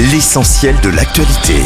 l'essentiel de l'actualité.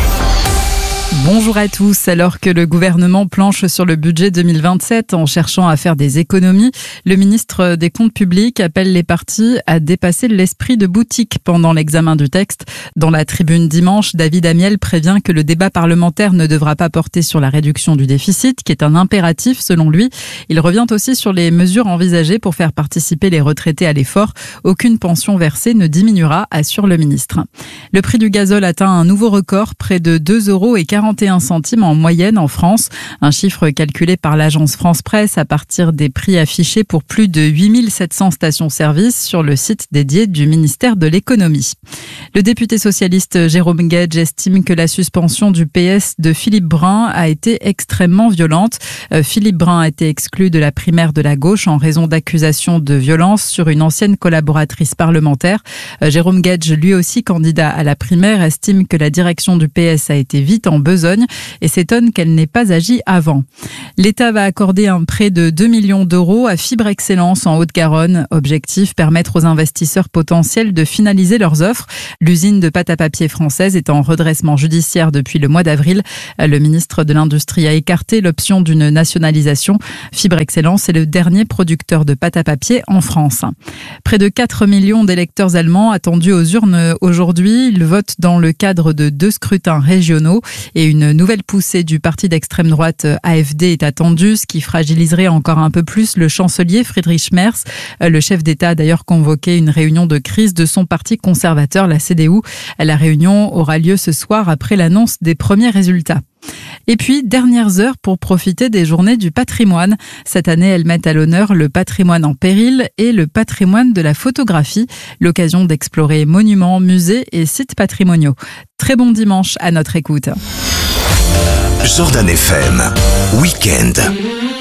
Bonjour à tous. Alors que le gouvernement planche sur le budget 2027 en cherchant à faire des économies, le ministre des Comptes publics appelle les partis à dépasser l'esprit de boutique pendant l'examen du texte. Dans la tribune dimanche, David Amiel prévient que le débat parlementaire ne devra pas porter sur la réduction du déficit, qui est un impératif selon lui. Il revient aussi sur les mesures envisagées pour faire participer les retraités à l'effort. Aucune pension versée ne diminuera, assure le ministre. Le prix du gazole atteint un nouveau record, près de 2,41 € en moyenne en France. Un chiffre calculé par l'agence France Presse à partir des prix affichés pour plus de 8700 stations-service sur le site dédié du ministère de l'économie. Le député socialiste Jérôme Guedj estime que la suspension du PS de Philippe Brun a été extrêmement violente. Philippe Brun a été exclu de la primaire de la gauche en raison d'accusations de violence sur une ancienne collaboratrice parlementaire. Jérôme Guedj, lui aussi candidat à la primaire, estime que la direction du PS a été vite en besogne et s'étonne qu'elle n'ait pas agi avant. L'État va accorder un prêt de 2 millions d'euros à Fibre Excellence en Haute-Garonne. Objectif, permettre aux investisseurs potentiels de finaliser leurs offres. L'usine de pâte à papier française est en redressement judiciaire depuis le mois d'avril. Le ministre de l'Industrie a écarté l'option d'une nationalisation. Fibre Excellence est le dernier producteur de pâte à papier en France. Près de 4 millions d'électeurs allemands attendus aux urnes aujourd'hui. Ils votent dans le cadre de 2 scrutins régionaux et une nouvelle poussée du parti d'extrême droite AfD est attendue, ce qui fragiliserait encore un peu plus le chancelier Friedrich Merz. Le chef d'État a d'ailleurs convoqué une réunion de crise de son parti conservateur, la CDU. La réunion aura lieu ce soir après l'annonce des premiers résultats. Et puis, dernières heures pour profiter des journées du patrimoine. Cette année, elles mettent à l'honneur le patrimoine en péril et le patrimoine de la photographie. L'occasion d'explorer monuments, musées et sites patrimoniaux. Très bon dimanche à notre écoute. Jordan FM, Week-end.